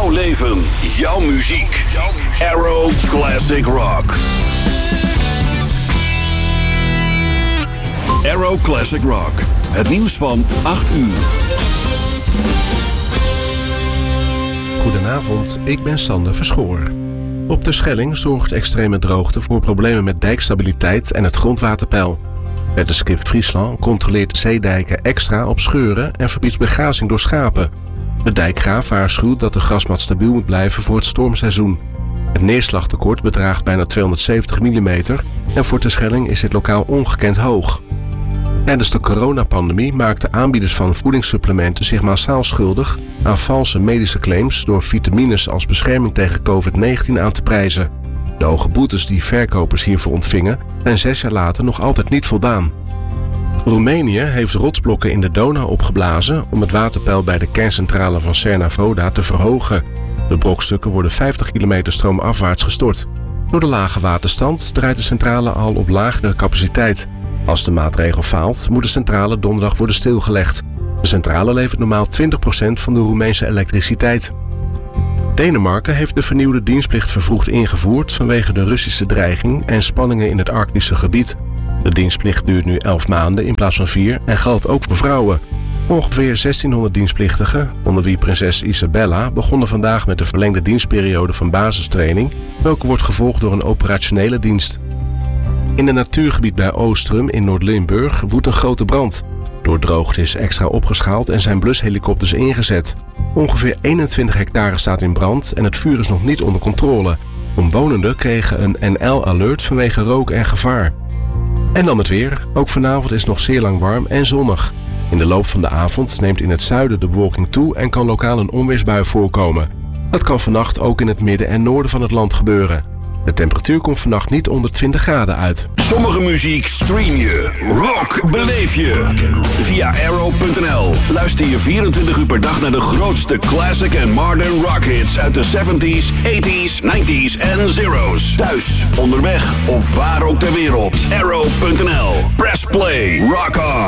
Jouw leven, jouw muziek. Arrow Classic Rock. Arrow Classic Rock. Het nieuws van 8 uur. Goedenavond, ik ben Sander Verschoor. Op de Schelling zorgt extreme droogte voor problemen met dijkstabiliteit en het grondwaterpeil. Weddenschip Friesland controleert zeedijken extra op scheuren en verbiedt begrazing door schapen. De dijkgraaf waarschuwt dat de grasmat stabiel moet blijven voor het stormseizoen. Het neerslagtekort bedraagt bijna 270 mm en voor de Schelling is dit lokaal ongekend hoog. Tijdens de coronapandemie maakten aanbieders van voedingssupplementen zich massaal schuldig aan valse medische claims door vitamines als bescherming tegen COVID-19 aan te prijzen. De hoge boetes die verkopers hiervoor ontvingen zijn 6 jaar later nog altijd niet voldaan. Roemenië heeft rotsblokken in de Donau opgeblazen om het waterpeil bij de kerncentrale van Cernavoda te verhogen. De brokstukken worden 50 kilometer stroomafwaarts gestort. Door de lage waterstand draait de centrale al op lagere capaciteit. Als de maatregel faalt, moet de centrale donderdag worden stilgelegd. De centrale levert normaal 20% van de Roemeense elektriciteit. Denemarken heeft de vernieuwde dienstplicht vervroegd ingevoerd vanwege de Russische dreiging en spanningen in het Arctische gebied. De dienstplicht duurt nu 11 maanden in plaats van 4 en geldt ook voor vrouwen. Ongeveer 1600 dienstplichtigen, onder wie prinses Isabella, begonnen vandaag met de verlengde dienstperiode van basistraining, welke wordt gevolgd door een operationele dienst. In een natuurgebied bij Oostrum in Noord-Limburg woedt een grote brand. Door droogte is extra opgeschaald en zijn blushelikopters ingezet. Ongeveer 21 hectare staat in brand en het vuur is nog niet onder controle. Omwonenden kregen een NL-alert vanwege rook en gevaar. En dan het weer. Ook vanavond is het nog zeer lang warm en zonnig. In de loop van de avond neemt in het zuiden de bewolking toe en kan lokaal een onweersbui voorkomen. Dat kan vannacht ook in het midden en noorden van het land gebeuren. De temperatuur komt vannacht niet onder 20 graden uit. Sommige muziek stream je. Rock beleef je. Via Arrow.nl. Luister je 24 uur per dag naar de grootste classic en modern rock hits uit de 70s, 80s, 90s en zeros. Thuis, onderweg of waar ook ter wereld. Arrow.nl. Press play. Rock on.